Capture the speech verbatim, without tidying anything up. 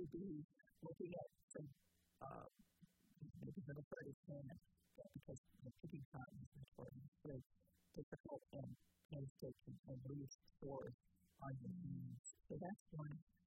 really be looking at some, uh, maybe middle thirty sand, because the picking cotton is important. It's very difficult and painstaking and leaves stores on your hands. So that's one